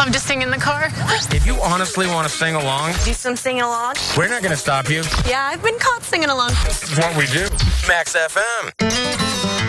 Love to sing in the car. If you honestly want to sing along, Do some singing along. we're not going to stop you. Yeah, I've been caught singing along. This is what we do. Max FM.